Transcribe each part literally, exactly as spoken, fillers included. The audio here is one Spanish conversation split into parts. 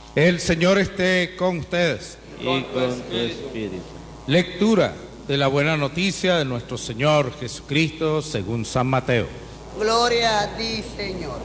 El Señor esté con ustedes. Y con tu espíritu. Lectura de la buena noticia de nuestro Señor Jesucristo según San Mateo. Gloria a ti, Señor.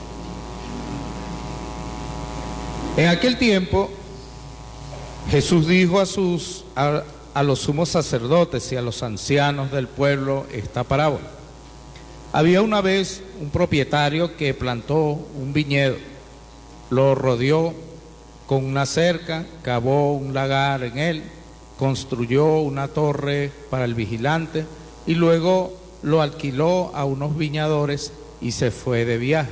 En aquel tiempo, Jesús dijo a, sus, a, a los sumos sacerdotes y a los ancianos del pueblo esta parábola. Había una vez un propietario que plantó un viñedo, lo rodeó con una cerca, cavó un lagar en él, construyó una torre para el vigilante y luego lo alquiló a unos viñadores y se fue de viaje.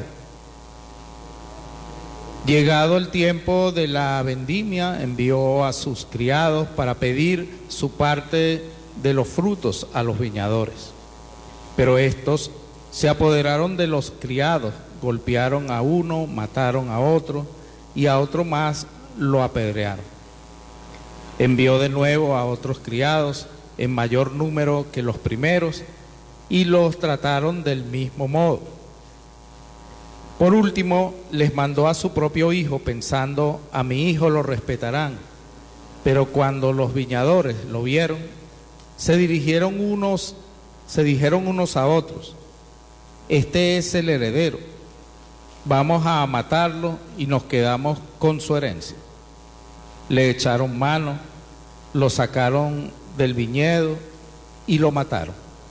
Llegado el tiempo de la vendimia, envió a sus criados para pedir su parte de los frutos a los viñadores. Pero estos se apoderaron de los criados, golpearon a uno, mataron a otro y a otro más lo apedrearon. Envió de nuevo a otros criados en mayor número que los primeros y los trataron del mismo modo. Por último, les mandó a su propio hijo pensando, a mi hijo lo respetarán. Pero cuando los viñadores lo vieron, se dirigieron unos, se dijeron unos a otros, este es el heredero, vamos a matarlo y nos quedamos con su herencia. Le echaron mano, lo sacaron del viñedo y lo mataron.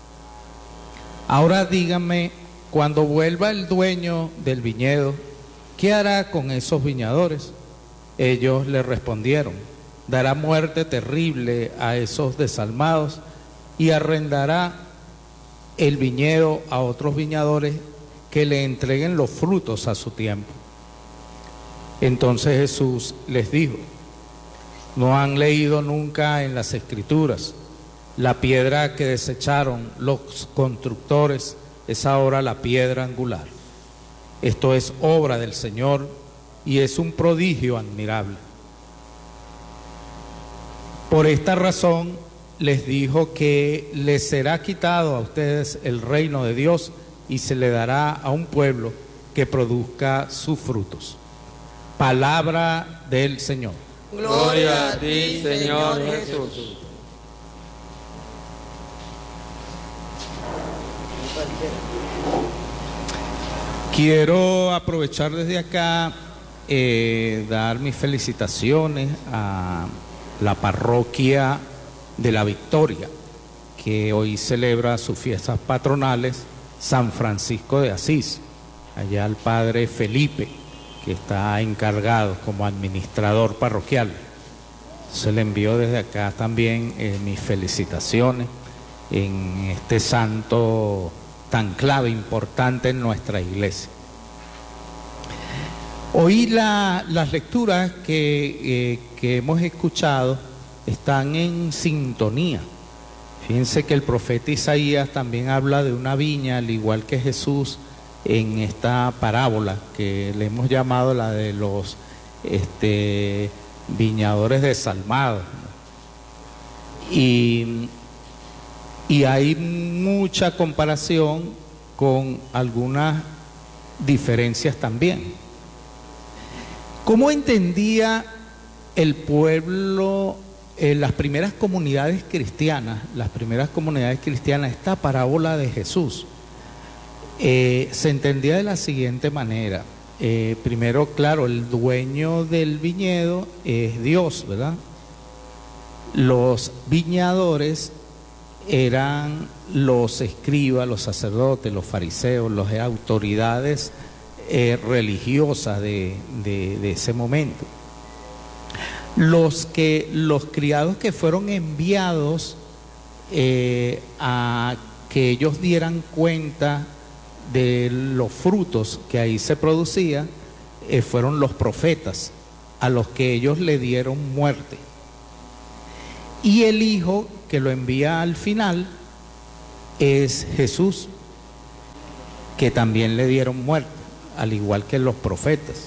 Ahora díganme, cuando vuelva el dueño del viñedo, ¿qué hará con esos viñadores? Ellos le respondieron, dará muerte terrible a esos desalmados y arrendará el viñedo a otros viñadores que le entreguen los frutos a su tiempo. Entonces Jesús les dijo, ¿no han leído nunca en las Escrituras? La piedra que desecharon los constructores es ahora la piedra angular. Esto es obra del Señor y es un prodigio admirable. Por esta razón les dijo que les será quitado a ustedes el reino de Dios y se le dará a un pueblo que produzca sus frutos. Palabra del Señor. Gloria a ti, Señor Jesús. Quiero aprovechar desde acá, eh, dar mis felicitaciones a la parroquia de la Victoria, que hoy celebra sus fiestas patronales, San Francisco de Asís, allá al padre Felipe, que está encargado como administrador parroquial. Se le envío desde acá también eh, mis felicitaciones en este santo tan clave, importante en nuestra iglesia. Hoy la, las lecturas que, eh, que hemos escuchado están en sintonía. Fíjense que el profeta Isaías también habla de una viña, al igual que Jesús, en esta parábola que le hemos llamado la de los este, viñadores desalmados. Y, y hay mucha comparación con algunas diferencias también. ¿Cómo entendía el pueblo, eh, las primeras comunidades cristianas, las primeras comunidades cristianas, esta parábola de Jesús? Eh, se entendía de la siguiente manera. Eh, primero, claro, el dueño del viñedo es Dios, ¿verdad? Los viñadores eran los escribas, los sacerdotes, los fariseos, las autoridades eh, religiosas de, de, de ese momento. Los, que, los criados que fueron enviados eh, a que ellos dieran cuenta de los frutos que ahí se producían, eh, fueron los profetas, a los que ellos le dieron muerte. Y el Hijo que lo envía al final es Jesús, que también le dieron muerte, al igual que los profetas.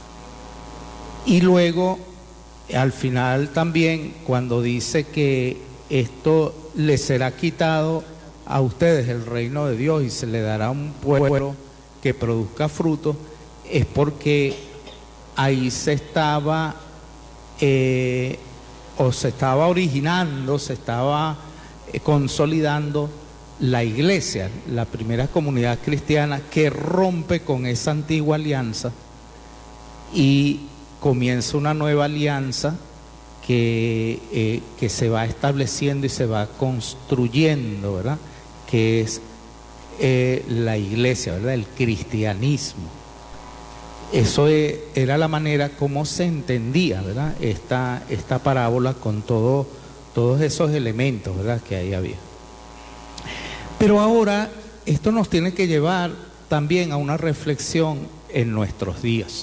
Y luego, al final también, cuando dice que esto les será quitado a ustedes el reino de Dios y se le dará un pueblo que produzca fruto, es porque ahí se estaba, eh, o se estaba originando, se estaba eh, consolidando la iglesia, la primera comunidad cristiana que rompe con esa antigua alianza y comienza una nueva alianza que, eh, que se va estableciendo y se va construyendo, ¿verdad? Que es eh, la iglesia, ¿verdad? El cristianismo. Eso es, era la manera como se entendía, ¿verdad? Esta, esta parábola con todo, todos esos elementos, ¿verdad? Que ahí había. Pero ahora esto nos tiene que llevar también a una reflexión en nuestros días.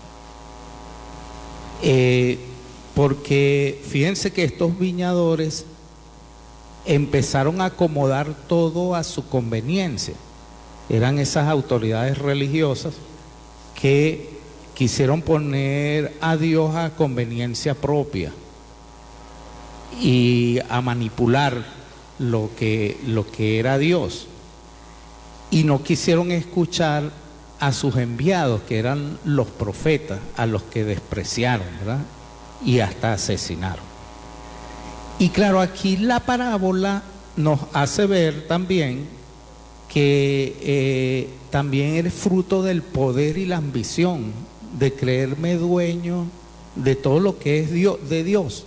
Eh, porque fíjense que estos viñadores empezaron a acomodar todo a su conveniencia. Eran esas autoridades religiosas que quisieron poner a Dios a conveniencia propia y a manipular lo que, lo que era Dios, y no quisieron escuchar a sus enviados, que eran los profetas, a los que despreciaron, ¿verdad? Y hasta asesinaron. Y claro, aquí la parábola nos hace ver también que eh, también es fruto del poder y la ambición de creerme dueño de todo lo que es Dios, de Dios.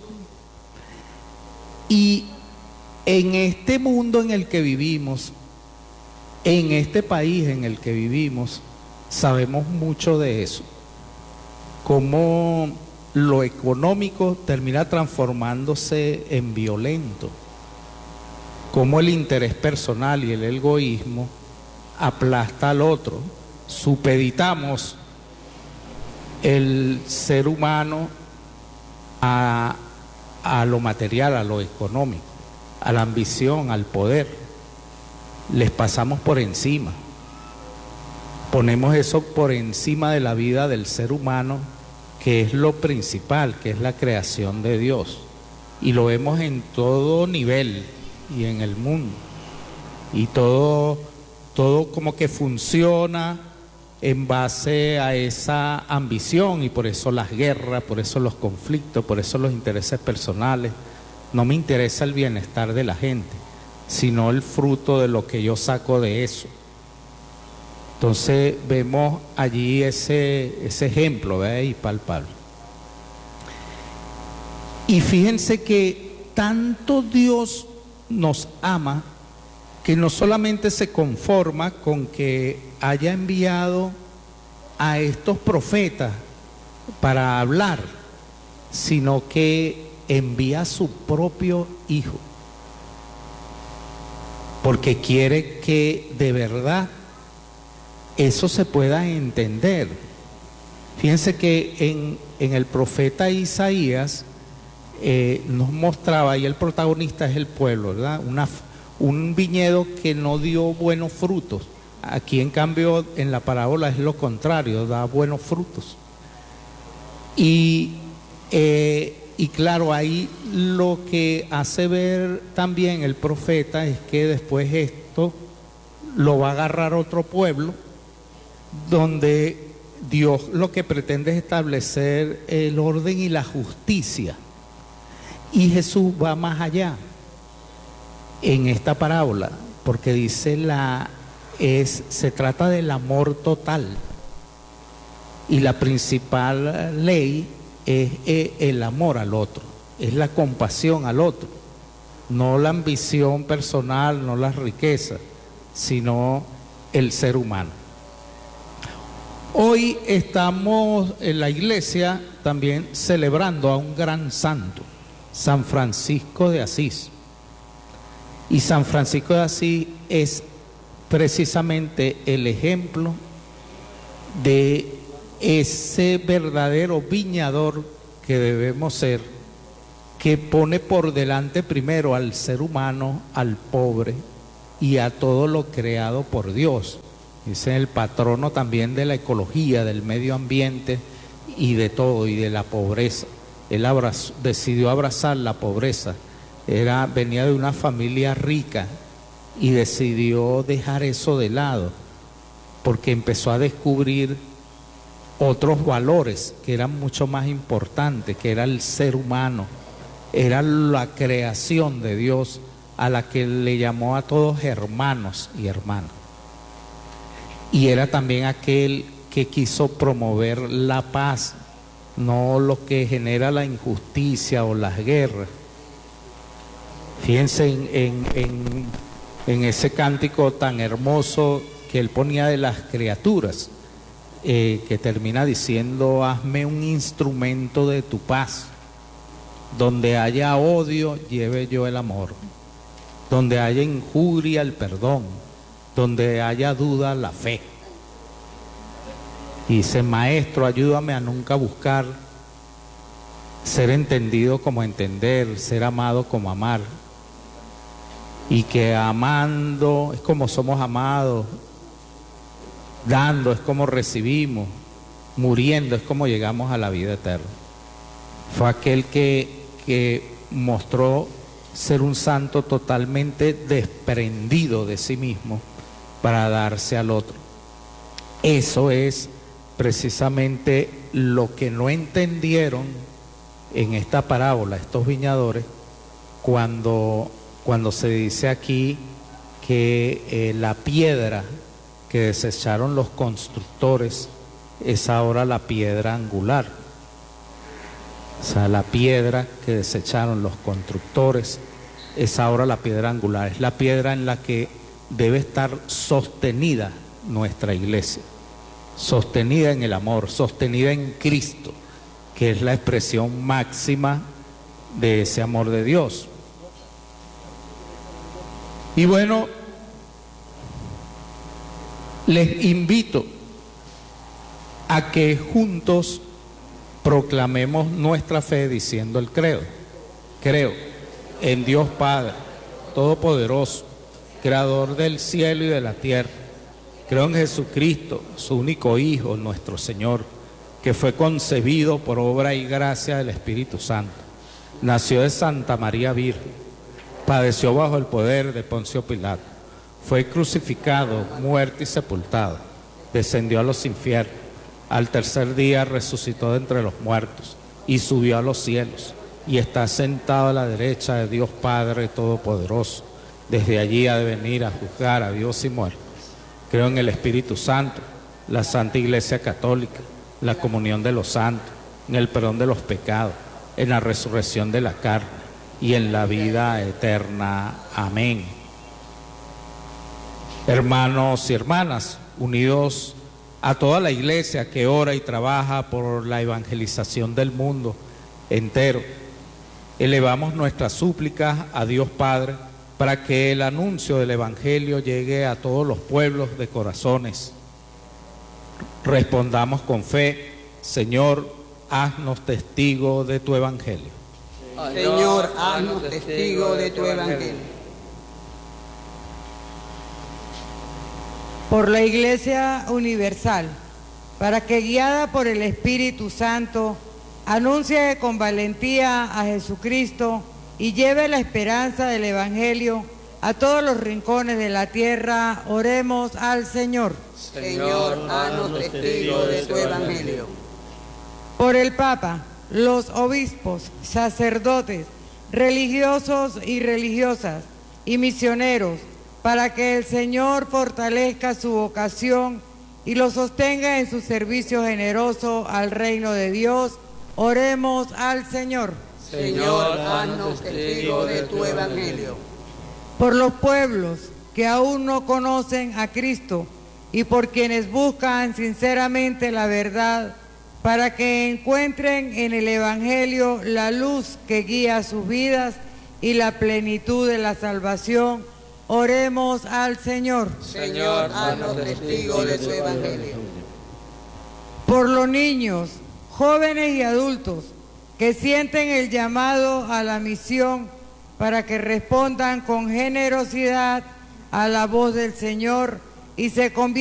Y en este mundo en el que vivimos, en este país en el que vivimos, sabemos mucho de eso. Cómo lo económico termina transformándose en violento. Cómo el interés personal y el egoísmo aplasta al otro. Supeditamos el ser humano a, a lo material, a lo económico, a la ambición, al poder. Les pasamos por encima. Ponemos eso por encima de la vida del ser humano, que es lo principal, que es la creación de Dios. Y lo vemos en todo nivel y en el mundo. Y todo, todo como que funciona en base a esa ambición, y por eso las guerras, por eso los conflictos, por eso los intereses personales. No me interesa el bienestar de la gente, sino el fruto de lo que yo saco de eso. Entonces vemos allí ese, ese ejemplo, ¿verdad? Y palpable. Y fíjense que tanto Dios nos ama, que no solamente se conforma con que haya enviado a estos profetas para hablar, sino que envía a su propio Hijo, porque quiere que de verdad eso se pueda entender. Fíjense que en, en el profeta Isaías eh, nos mostraba, y el protagonista es el pueblo, ¿verdad? Una, un viñedo que no dio buenos frutos. Aquí en cambio en la parábola es lo contrario, da buenos frutos. Y eh, Y claro, ahí lo que hace ver también el profeta es que después esto lo va a agarrar otro pueblo, donde Dios lo que pretende es establecer el orden y la justicia. Y Jesús va más allá en esta parábola, porque dice la es se trata del amor total. Y la principal ley es el amor al otro, es la compasión al otro, no la ambición personal, no las riquezas, sino el ser humano. Hoy estamos en la iglesia también celebrando a un gran santo, San Francisco de Asís. Y San Francisco de Asís es precisamente el ejemplo de ese verdadero viñador que debemos ser, que pone por delante primero al ser humano, al pobre y a todo lo creado por Dios. Es el patrono también de la ecología, del medio ambiente y de todo, y de la pobreza. Él abrazó, decidió abrazar la pobreza. Era, venía de una familia rica y decidió dejar eso de lado, porque empezó a descubrir otros valores que eran mucho más importantes, que era el ser humano, era la creación de Dios, a la que le llamó a todos hermanos y hermanas. Y era también aquel que quiso promover la paz, no lo que genera la injusticia o las guerras. Fíjense en, en, en, en ese cántico tan hermoso que él ponía de las criaturas, eh, que termina diciendo: hazme un instrumento de tu paz, donde haya odio, lleve yo el amor, donde haya injuria, el perdón, donde haya duda, la fe. Y dice: maestro, ayúdame a nunca buscar ser entendido como entender, ser amado como amar, y que amando es como somos amados, dando es como recibimos, muriendo es como llegamos a la vida eterna. Fue aquel que, que mostró ser un santo totalmente desprendido de sí mismo para darse al otro. Eso es precisamente lo que no entendieron en esta parábola estos viñadores, cuando, cuando se dice aquí que eh, la piedra que desecharon los constructores es ahora la piedra angular. O sea, la piedra que desecharon los constructores es ahora la piedra angular, es la piedra en la que debe estar sostenida nuestra iglesia, sostenida en el amor, sostenida en Cristo, que es la expresión máxima de ese amor de Dios. Y bueno, les invito a que juntos proclamemos nuestra fe diciendo el credo. Creo en Dios Padre Todopoderoso, Creador del cielo y de la tierra. Creo en Jesucristo, su único Hijo, nuestro Señor, que fue concebido por obra y gracia del Espíritu Santo. Nació de Santa María Virgen, padeció bajo el poder de Poncio Pilato, fue crucificado, muerto y sepultado, descendió a los infiernos, al tercer día resucitó de entre los muertos y subió a los cielos, y está sentado a la derecha de Dios Padre Todopoderoso. Desde allí ha de venir a juzgar a vivos y muertos. Creo en el Espíritu Santo, la Santa Iglesia Católica, la comunión de los santos, en el perdón de los pecados, en la resurrección de la carne y en la vida eterna. Amén. Hermanos y hermanas, unidos a toda la iglesia que ora y trabaja por la evangelización del mundo entero, elevamos nuestras súplicas a Dios Padre para que el anuncio del Evangelio llegue a todos los pueblos de corazones. Respondamos con fe: Señor, haznos testigo de tu Evangelio. Señor, haznos testigo de tu Evangelio. Por la Iglesia Universal, para que guiada por el Espíritu Santo, anuncie con valentía a Jesucristo y lleve la esperanza del Evangelio a todos los rincones de la tierra. Oremos al Señor. Señor, haznos testigo de tu Evangelio. Por el Papa, los obispos, sacerdotes, religiosos y religiosas y misioneros, para que el Señor fortalezca su vocación y lo sostenga en su servicio generoso al reino de Dios. Oremos al Señor. Señor, haznos testigo de tu Evangelio. Por los pueblos que aún no conocen a Cristo y por quienes buscan sinceramente la verdad, para que encuentren en el Evangelio la luz que guía sus vidas y la plenitud de la salvación. Oremos al Señor. Señor, haznos testigo de tu Evangelio. Por los niños, jóvenes y adultos que sienten el llamado a la misión, para que respondan con generosidad a la voz del Señor y se conviertan